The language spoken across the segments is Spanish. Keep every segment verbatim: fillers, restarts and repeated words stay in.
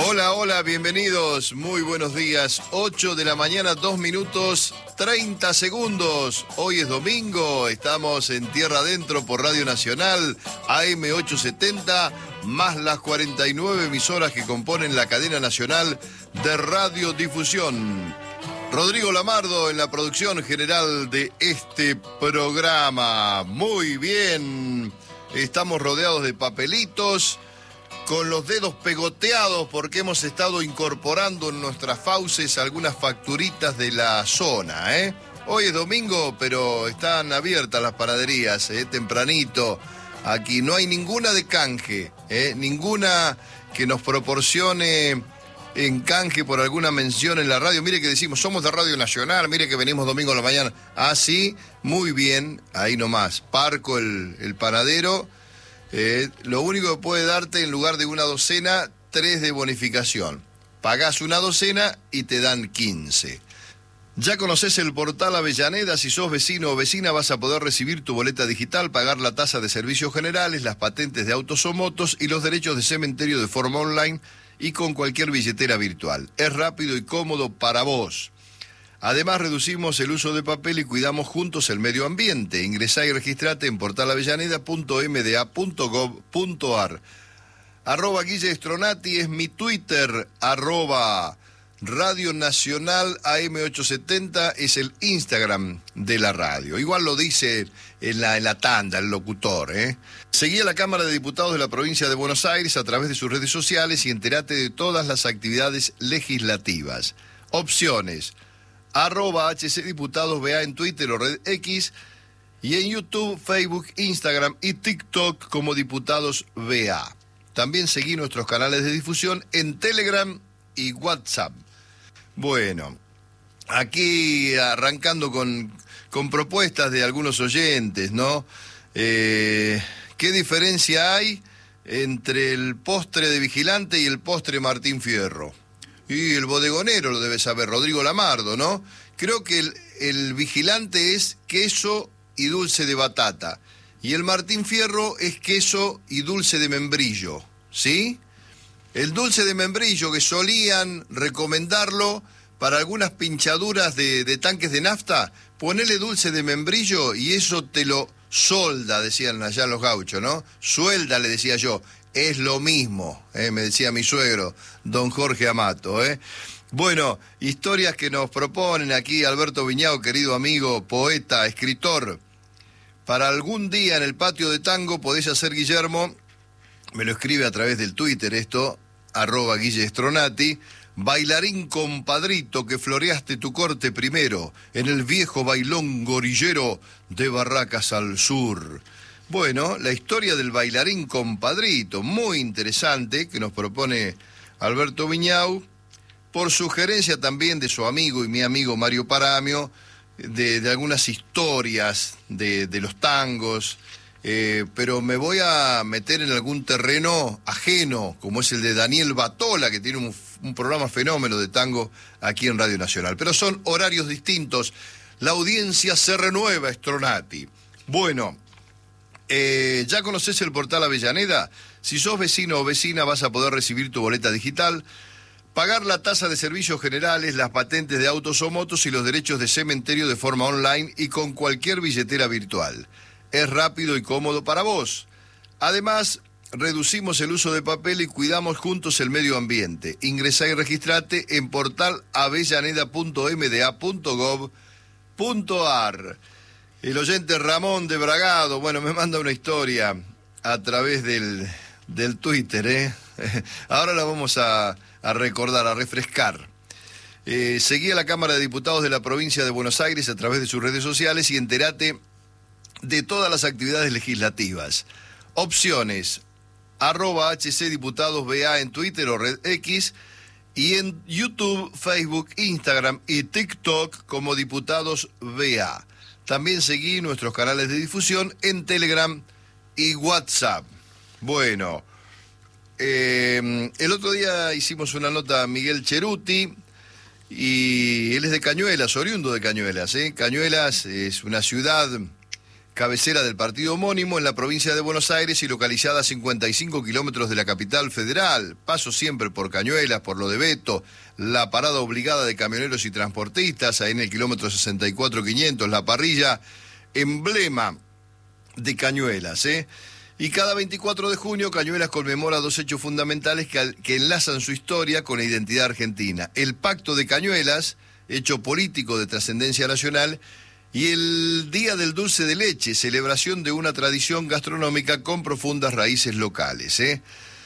Hola, hola, bienvenidos, muy buenos días. ocho de la mañana, dos minutos, treinta segundos. Hoy es domingo, estamos en Tierra Adentro por Radio Nacional, A M ochocientos setenta, más las cuarenta y nueve emisoras que componen la cadena nacional de radiodifusión. Rodrigo Lamardo en la producción general de este programa. Muy bien, estamos rodeados de papelitos, con los dedos pegoteados porque hemos estado incorporando en nuestras fauces algunas facturitas de la zona, ¿eh? Hoy es domingo, pero están abiertas las panaderías, ¿eh? Tempranito. Aquí no hay ninguna de canje, ¿eh? Ninguna que nos proporcione en canje por alguna mención en la radio. Mire que decimos, somos de Radio Nacional, mire que venimos domingo a la mañana. Ah, sí, muy bien, ahí nomás. Parco el, el panadero. Eh, lo único que puede darte en lugar de una docena, tres de bonificación. Pagás una docena y te dan quince. Ya conoces el portal Avellaneda. Si sos vecino o vecina vas a poder recibir tu boleta digital, pagar la tasa de servicios generales, las patentes de autos o motos y los derechos de cementerio de forma online y con cualquier billetera virtual. Es rápido y cómodo para vos. Además, reducimos el uso de papel y cuidamos juntos el medio ambiente. Ingresá y registrate en portal avellaneda punto m d a punto gov punto a r. Arroba Guille Stronati es mi Twitter. Arroba Radio Nacional A M ochocientos setenta es el Instagram de la radio. Igual lo dice en la, en la tanda el locutor, ¿eh? Seguí a la Cámara de Diputados de la provincia de Buenos Aires a través de sus redes sociales y entérate de todas las actividades legislativas. Opciones: arroba H C Diputados B A en Twitter o Red X, y en YouTube, Facebook, Instagram y TikTok como Diputados B A. También seguí nuestros canales de difusión en Telegram y WhatsApp. Bueno, aquí arrancando con, con propuestas de algunos oyentes, ¿no? Eh, ¿Qué diferencia hay entre el postre de Vigilante y el postre Martín Fierro? Y el bodegonero lo debe saber, Rodrigo Lamardo, ¿no? Creo que el, el Vigilante es queso y dulce de batata. Y el Martín Fierro es queso y dulce de membrillo, ¿sí? El dulce de membrillo que solían recomendarlo para algunas pinchaduras de, de tanques de nafta, ponele dulce de membrillo y eso te lo solda, decían allá los gauchos, ¿no? Suelda, le decía yo. Es lo mismo, ¿eh? Me decía mi suegro, don Jorge Amato, ¿eh? Bueno, historias que nos proponen aquí Alberto Viñao, querido amigo, poeta, escritor. Para algún día en el patio de tango podés hacer, Guillermo, me lo escribe a través del Twitter esto, arroba Guille Stronati, bailarín compadrito que floreaste tu corte primero en el viejo bailón gorillero de Barracas al Sur. Bueno, la historia del bailarín compadrito, muy interesante, que nos propone Alberto Viñau, por sugerencia también de su amigo y mi amigo Mario Paramio, de, de algunas historias de, de los tangos, eh, pero me voy a meter en algún terreno ajeno, como es el de Daniel Batola, que tiene un, un programa fenómeno de tango aquí en Radio Nacional. Pero son horarios distintos, la audiencia se renueva, Stronati. Bueno, Eh, ¿ya conoces el portal Avellaneda? Si sos vecino o vecina vas a poder recibir tu boleta digital, pagar la tasa de servicios generales, las patentes de autos o motos y los derechos de cementerio de forma online y con cualquier billetera virtual. Es rápido y cómodo para vos. Además, reducimos el uso de papel y cuidamos juntos el medio ambiente. Ingresá y registrate en portal avellaneda punto m d a punto gov punto a r. El oyente Ramón de Bragado, bueno, me manda una historia a través del, del Twitter, ¿eh? Ahora la vamos a, a recordar, a refrescar. Eh, seguí a la Cámara de Diputados de la provincia de Buenos Aires a través de sus redes sociales y entérate de todas las actividades legislativas. Opciones: arroba H C Diputados B A en Twitter o Red X, y en YouTube, Facebook, Instagram y TikTok como Diputados B A. También seguí nuestros canales de difusión en Telegram y WhatsApp. Bueno, eh, el otro día hicimos una nota a Miguel Cheruti, y él es de Cañuelas, oriundo de Cañuelas, ¿eh? Cañuelas es una ciudad cabecera del partido homónimo en la provincia de Buenos Aires y localizada a cincuenta y cinco kilómetros de la capital federal. Paso siempre por Cañuelas, por lo de Beto, la parada obligada de camioneros y transportistas, ahí en el kilómetro sesenta y cuatro quinientos, la parrilla, emblema de Cañuelas, ¿eh? Y cada veinticuatro de junio, Cañuelas conmemora dos hechos fundamentales que, que enlazan su historia con la identidad argentina. El Pacto de Cañuelas, hecho político de trascendencia nacional, y el Día del Dulce de Leche, celebración de una tradición gastronómica con profundas raíces locales, ¿eh?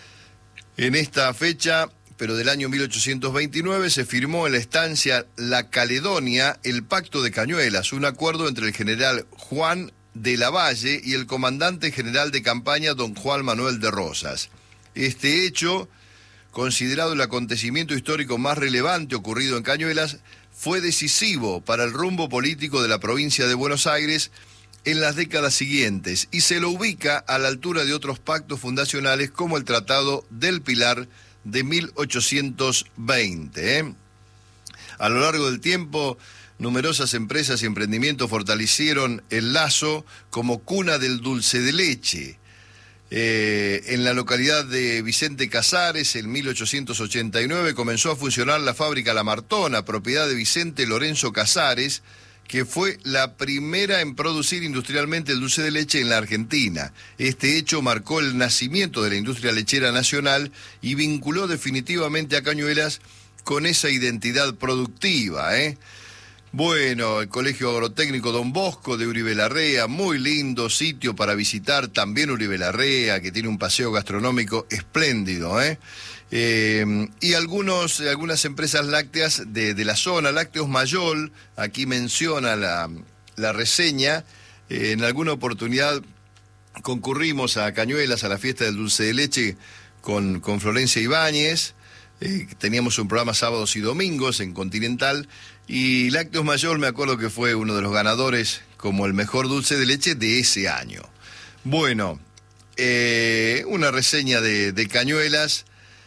En esta fecha, pero del año mil ochocientos veintinueve, se firmó en la estancia La Caledonia el Pacto de Cañuelas, un acuerdo entre el general Juan de la Valle y el comandante general de campaña don Juan Manuel de Rosas. Este hecho, considerado el acontecimiento histórico más relevante ocurrido en Cañuelas, fue decisivo para el rumbo político de la provincia de Buenos Aires en las décadas siguientes y se lo ubica a la altura de otros pactos fundacionales como el Tratado del Pilar de mil ochocientos veinte. ¿eh? A lo largo del tiempo, numerosas empresas y emprendimientos fortalecieron el lazo como cuna del dulce de leche. Eh, en la localidad de Vicente Casares, en mil ochocientos ochenta y nueve, comenzó a funcionar la fábrica La Martona, propiedad de Vicente Lorenzo Casares, que fue la primera en producir industrialmente el dulce de leche en la Argentina. Este hecho marcó el nacimiento de la industria lechera nacional y vinculó definitivamente a Cañuelas con esa identidad productiva, ¿eh? Bueno, el Colegio Agrotécnico Don Bosco de Uribe Larrea, muy lindo sitio para visitar, también Uribe Larrea, que tiene un paseo gastronómico espléndido, ¿eh? Eh, y algunos, algunas empresas lácteas de, de la zona, Lácteos Mayol, aquí menciona la, la reseña, eh, en alguna oportunidad concurrimos a Cañuelas, a la fiesta del dulce de leche, con, con Florencia Ibáñez, eh, teníamos un programa sábados y domingos en Continental, y Lácteos Mayol me acuerdo que fue uno de los ganadores como el mejor dulce de leche de ese año. Bueno, eh, una reseña de, de Cañuelas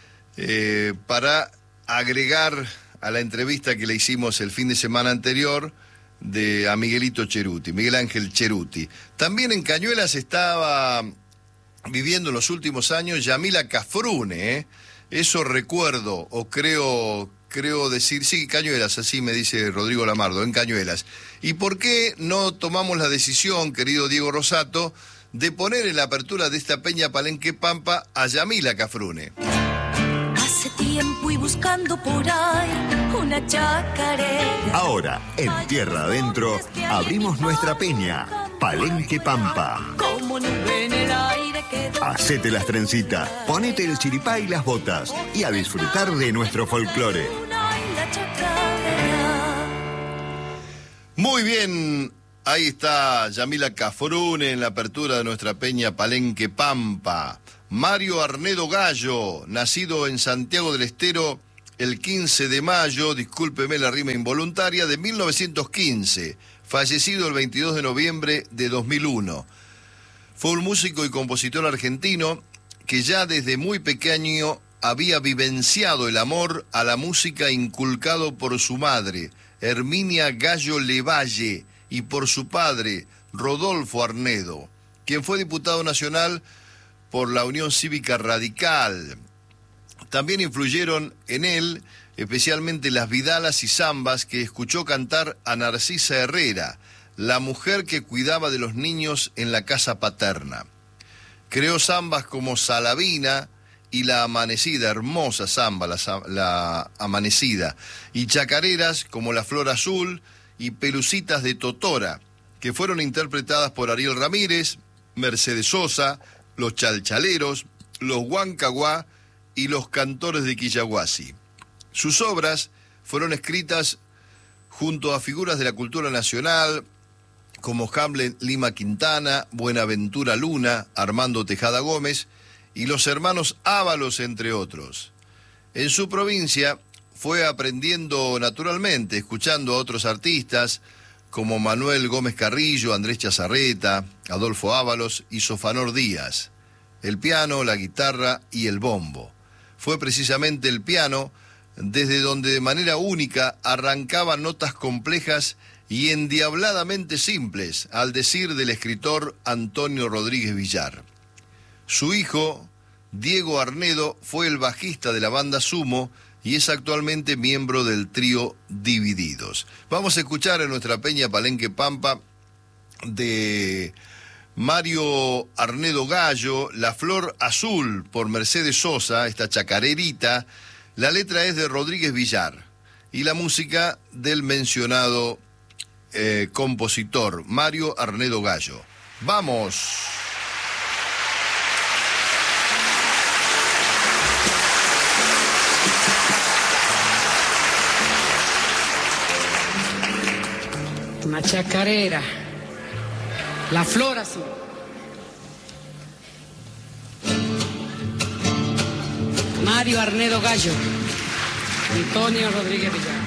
eh, para agregar a la entrevista que le hicimos el fin de semana anterior de a Miguelito Cheruti, Miguel Ángel Cheruti. También en Cañuelas estaba viviendo en los últimos años Yamila Cafrune, ¿eh? Eso recuerdo, o creo... Creo decir, sí, Cañuelas, así me dice Rodrigo Lamardo, en Cañuelas. ¿Y por qué no tomamos la decisión, querido Diego Rosato, de poner en la apertura de esta Peña Palenque Pampa a Yamila Cafrune? Hace tiempo y buscando por ahí una chacarera. Ahora, en Tierra Adentro, abrimos nuestra peña, Palenque Pampa. Como nube en el aire que... Hacete las trencitas, ponete el chiripá y las botas y a disfrutar de nuestro folclore. Muy bien, ahí está Yamila Cafrune en la apertura de nuestra peña Palenque Pampa. Mario Arnedo Gallo, nacido en Santiago del Estero el quince de mayo, discúlpeme la rima involuntaria, de mil novecientos quince, fallecido el veintidós de noviembre de dos mil uno. Fue un músico y compositor argentino que ya desde muy pequeño había vivenciado el amor a la música inculcado por su madre, Herminia Gallo Levalle, y por su padre, Rodolfo Arnedo, quien fue diputado nacional por la Unión Cívica Radical. También influyeron en él especialmente las vidalas y zambas que escuchó cantar a Narcisa Herrera, la mujer que cuidaba de los niños en la casa paterna. Creó zambas como Salavina y La Amanecida, hermosa zamba, la, la Amanecida, y chacareras como La Flor Azul y Pelucitas de Totora, que fueron interpretadas por Ariel Ramírez, Mercedes Sosa, los Chalchaleros, los Huancaguá y los Cantores de Quillahuasi. Sus obras fueron escritas junto a figuras de la cultura nacional como Hamlet Lima Quintana, Buenaventura Luna, Armando Tejada Gómez y los hermanos Ábalos, entre otros. En su provincia fue aprendiendo naturalmente, escuchando a otros artistas como Manuel Gómez Carrillo, Andrés Chazarreta, Adolfo Ábalos y Sofanor Díaz. El piano, la guitarra y el bombo. Fue precisamente el piano desde donde de manera única arrancaba notas complejas y endiabladamente simples, al decir del escritor Antonio Rodríguez Villar. Su hijo, Diego Arnedo, fue el bajista de la banda Sumo y es actualmente miembro del trío Divididos. Vamos a escuchar en nuestra Peña Palenque Pampa de Mario Arnedo Gallo, La Flor Azul, por Mercedes Sosa, esta chacarerita. La letra es de Rodríguez Villar y la música del mencionado eh, compositor, Mario Arnedo Gallo. ¡Vamos! Una chacarera, La Flor Azul. Mario Arnedo Gallo, Antonio Rodríguez Villar.